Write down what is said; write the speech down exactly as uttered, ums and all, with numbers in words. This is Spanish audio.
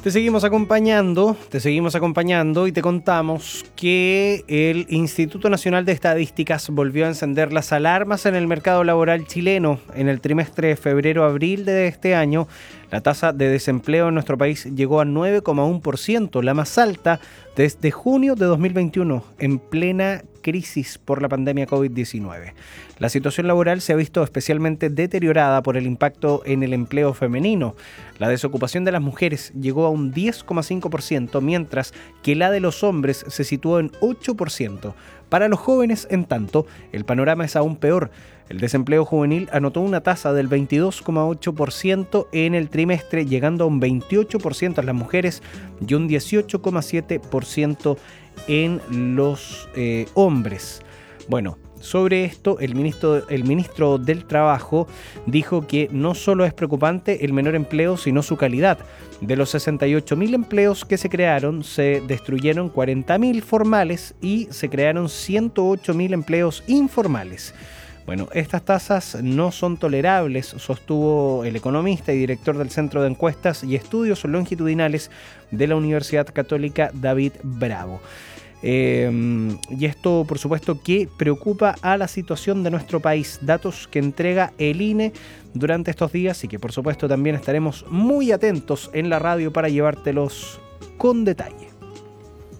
Te seguimos acompañando, te seguimos acompañando y te contamos que el Instituto Nacional de Estadísticas volvió a encender las alarmas en el mercado laboral chileno. En el trimestre de febrero-abril de este año, la tasa de desempleo en nuestro país llegó a nueve coma uno por ciento, la más alta desde junio de dos mil veintiuno, en plena crisis por la pandemia covid diecinueve. La situación laboral se ha visto especialmente deteriorada por el impacto en el empleo femenino. La desocupación de las mujeres llegó a un diez coma cinco por ciento, mientras que la de los hombres se situó en ocho por ciento. Para los jóvenes, en tanto, el panorama es aún peor. El desempleo juvenil anotó una tasa del veintidós coma ocho por ciento en el trimestre, llegando a un veintiocho por ciento en las mujeres y un dieciocho coma siete por ciento en los eh, hombres. Bueno, sobre esto, el ministro, el ministro del Trabajo dijo que no solo es preocupante el menor empleo, sino su calidad. De los sesenta y ocho mil empleos que se crearon, se destruyeron cuarenta mil formales y se crearon ciento ocho mil empleos informales. Bueno, estas tasas no son tolerables, sostuvo el economista y director del Centro de Encuestas y Estudios Longitudinales de la Universidad Católica, David Bravo. Eh, y esto, por supuesto, que preocupa a la situación de nuestro país. Datos que entrega el I N E durante estos días y que, por supuesto, también estaremos muy atentos en la radio para llevártelos con detalle.